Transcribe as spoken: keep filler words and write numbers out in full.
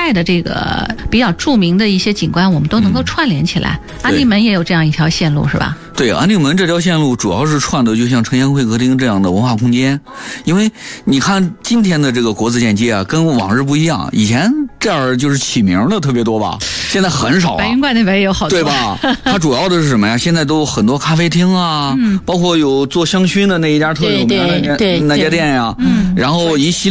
代的这个比较著名的一些景观，我们都能够串联起来。嗯、安定门也有这样一条线路，是吧？ 对，安定门这条线路主要是串的就像城乡会客厅这样的文化空间，因为你看今天的这个国子监街啊，跟往日不一样，以前这儿就是起名的特别多吧，现在很少了。 白云观那边也有好多， 对吧？它主要的是什么呀？现在都很多咖啡厅啊，嗯、包括有做香薰的那一家特有名的那那家店呀、啊，嗯、然后一系